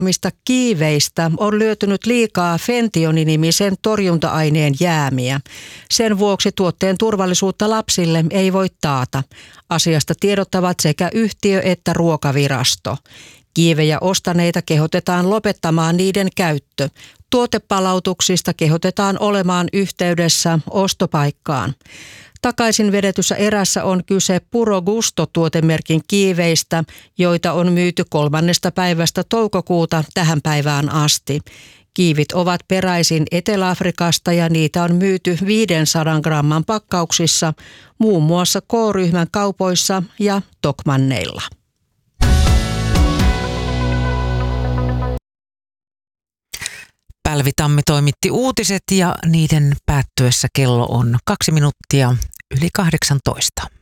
mistä kiiveistä on löytynyt liikaa fentioninimisen torjunta-aineen jäämiä. Sen vuoksi tuotteen turvallisuutta lapsille ei voi taata. Asiasta tiedottavat sekä yhtiö että ruokavirasto. Kiivejä ostaneita kehotetaan lopettamaan niiden käyttö. Tuotepalautuksista kehotetaan olemaan yhteydessä ostopaikkaan. Takaisin vedetyssä erässä on kyse Puro Gusto-tuotemerkin kiiveistä, joita on myyty 3. päivästä toukokuuta tähän päivään asti. Kiivit ovat peräisin Etelä-Afrikasta ja niitä on myyty 500 gramman pakkauksissa, muun muassa K-ryhmän kaupoissa ja Tokmanneilla. Pälvi-Tammi toimitti uutiset ja niiden päättyessä kello on 2 minuuttia yli 18.